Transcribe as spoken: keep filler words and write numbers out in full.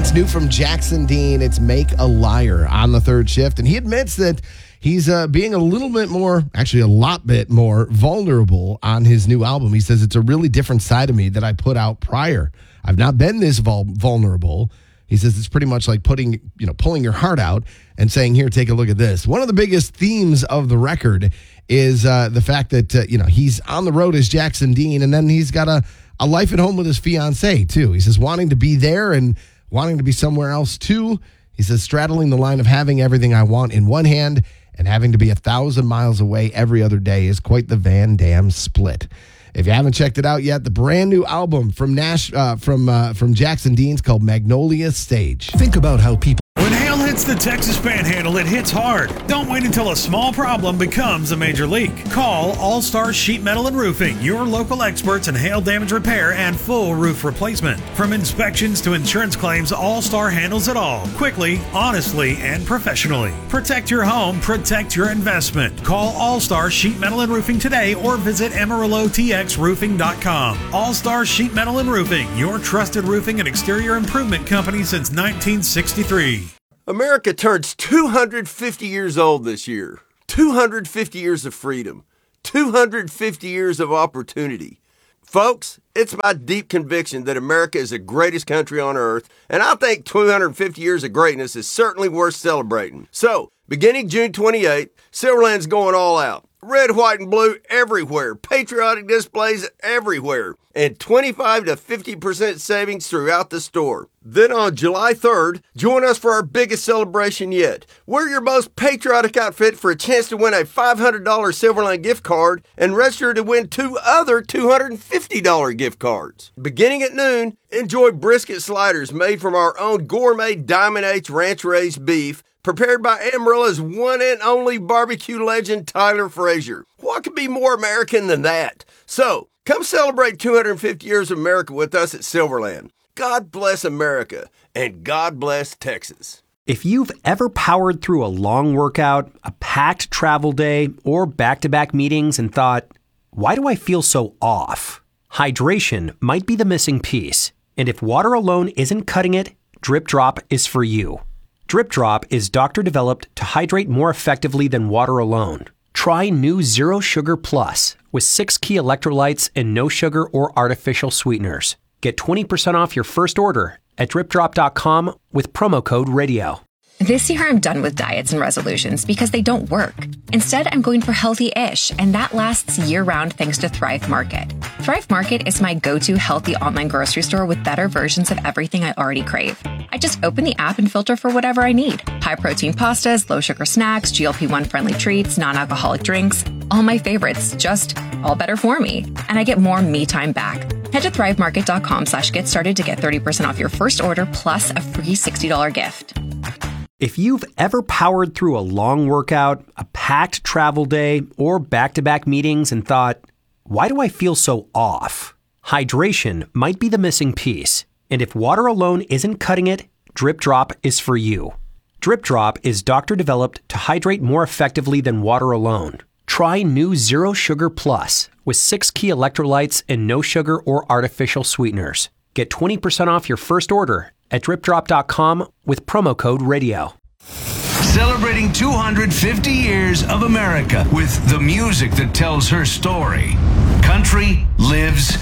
It's new from Jackson Dean. It's Make a Liar on the third shift. And he admits that he's uh, being a little bit more, actually a lot bit more vulnerable on his new album. He says it's a really different side of me that I put out prior. I've not been this vul- vulnerable. He says it's pretty much like putting, you know, pulling your heart out and saying, here, take a look at this. One of the biggest themes of the record is uh, the fact that, uh, you know, he's on the road as Jackson Dean, and then he's got a, a life at home with his fiancée, too. He says wanting to be there and wanting to be somewhere else, too. He says straddling the line of having everything I want in one hand and having to be a thousand miles away every other day is quite the Van Damme split. If you haven't checked it out yet, the brand new album from Nash uh, from uh, from Jackson Dean's called Magnolia Stage. Think about how people... When hail hits the Texas Panhandle, it hits hard. Don't wait until a small problem becomes a major leak. Call All Star Sheet Metal and Roofing, your local experts in hail damage repair and full roof replacement. From inspections to insurance claims, All Star handles it all. Quickly, honestly, and professionally. Protect your home, protect your investment. Call All Star Sheet Metal and Roofing today or visit amarillo t x roofing dot com. All Star Sheet Metal and Roofing, your trusted roofing and exterior improvement company since nineteen sixty-three. America turns two hundred fifty years old this year. two hundred fifty years of freedom. two hundred fifty years of opportunity. Folks, it's my deep conviction that America is the greatest country on earth, and I think two hundred fifty years of greatness is certainly worth celebrating. So, beginning June twenty-eighth, Silverland's going all out. Red, white, and blue everywhere. Patriotic displays everywhere. And twenty-five to fifty percent savings throughout the store. Then on July third, join us for our biggest celebration yet. Wear your most patriotic outfit for a chance to win a five hundred dollars Silverland gift card and register to win two other two hundred fifty dollars gift cards. Beginning at noon, enjoy brisket sliders made from our own gourmet Diamond H ranch-raised beef, prepared by Amarillo's one and only barbecue legend, Tyler Frazier. What could be more American than that? So, come celebrate two hundred fifty years of America with us at Silverland. God bless America, and God bless Texas. If you've ever powered through a long workout, a packed travel day, or back-to-back meetings and thought, why do I feel so off? Hydration might be the missing piece. And if water alone isn't cutting it, Drip Drop is for you. Drip Drop is doctor-developed to hydrate more effectively than water alone. Try new Zero Sugar Plus with six key electrolytes and no sugar or artificial sweeteners. Get twenty percent off your first order at drip drop dot com with promo code radio. This year, I'm done with diets and resolutions because they don't work. Instead, I'm going for healthy-ish, and that lasts year-round thanks to Thrive Market. Thrive Market is my go-to healthy online grocery store with better versions of everything I already crave. I just open the app and filter for whatever I need. High-protein pastas, low-sugar snacks, G L P one friendly treats, non-alcoholic drinks. All my favorites, just all better for me. And I get more me time back. Head to thrive market dot com slash get started to get thirty percent off your first order plus a free sixty dollars gift. If you've ever powered through a long workout, a packed travel day, or back-to-back meetings and thought, why do I feel so off? Hydration might be the missing piece. And if water alone isn't cutting it, Drip Drop is for you. Drip Drop is doctor-developed to hydrate more effectively than water alone. Try new Zero Sugar Plus with six key electrolytes and no sugar or artificial sweeteners. Get twenty percent off your first order at drip drop dot com with promo code radio. Celebrating two hundred fifty years of America with the music that tells her story. Country lives